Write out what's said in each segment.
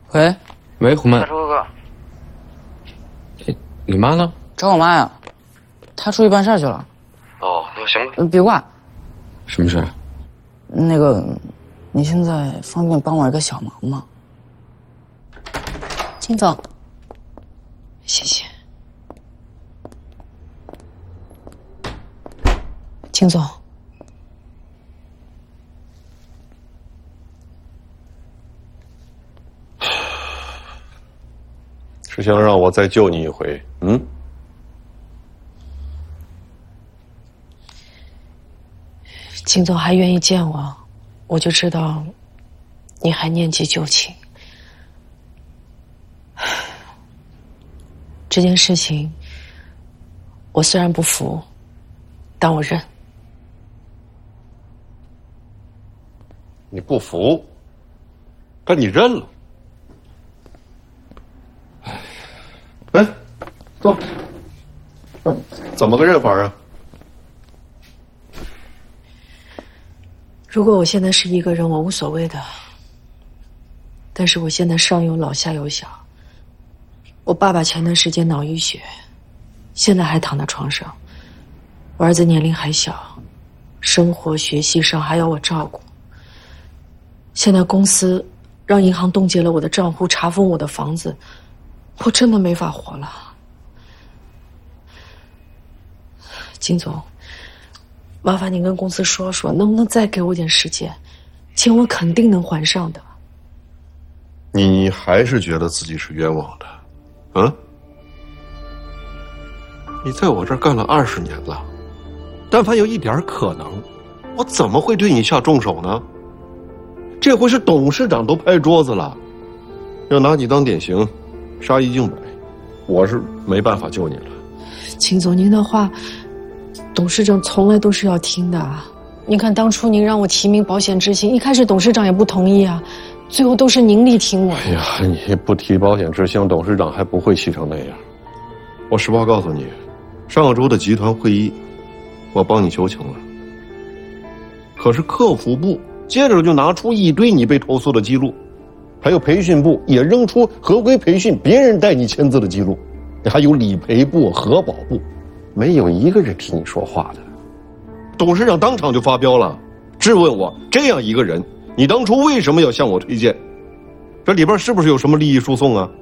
喂， 喂，胡曼。 大周哥哥。 你妈呢？ 找我妈呀，她出去办事儿去了。 哦，那行吧。 别挂。 什么事？ 那个，你现在方便帮我一个小忙吗？ 金总，谢谢。金总， 是想让我再救你一回，嗯？ 金总还愿意见我，我就知道你还念及旧情。这件事情，我虽然不服，但我认。 你不服，但你认了。哎，坐。怎么个认法啊？ 如果我现在是一个人，我无所谓的。但是我现在上有老下有小，我爸爸前段时间脑淤血，现在还躺在床上，我儿子年龄还小，生活学习上还要我照顾。现在公司让银行冻结了我的账户，查封我的房子，我真的没法活了。金总，麻烦您跟公司说说，能不能再给我点时间？钱我肯定能还上的。 你还是觉得自己是冤枉的，嗯？你在我这儿干了20年了，但凡有一点可能，我怎么会对你下重手呢？这回是董事长都拍桌子了，要拿你当典型，杀一儆百，我是没办法救你了。 秦总，您的话，董事长从来都是要听的。您看当初您让我提名保险执行，一开始董事长也不同意啊，最后都是您力挺我。 哎呀，你不提保险执行，董事长还不会气成那样。我实话告诉你，上周的集团会议，我帮你求情了，可是客服部接着就拿出一堆你被投诉的记录，还有培训部也扔出合规培训别人带你签字的记录，还有理赔部、核保部，没有一个人替你说话的。董事长当场就发飙了，质问我这样一个人，你当初为什么要向我推荐？这里边是不是有什么利益输送啊？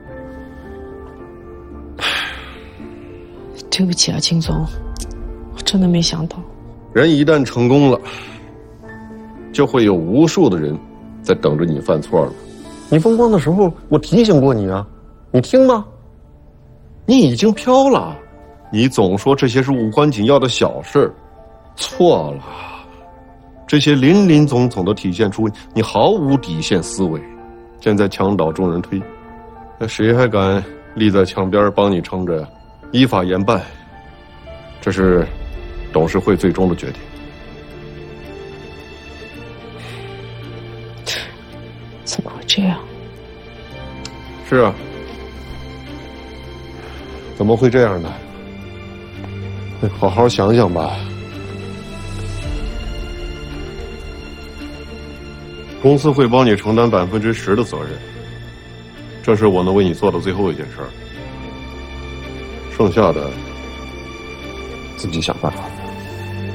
对不起啊，金总，我真的没想到。 人一旦成功了，就会有无数的人在等着你犯错了。你风光的时候，我提醒过你啊，你听吗？你已经飘了，你总说这些是无关紧要的小事，错了。这些林林总总的体现出你毫无底线思维。现在墙倒众人推，那谁还敢立在墙边帮你撑着？依法严办，这是董事会最终的决定。 怎么会这样？ 是啊，怎么会这样呢？好好想想吧。公司会帮你承担10%的责任，这是我能为你做的最后一件事儿。剩下的自己想办法。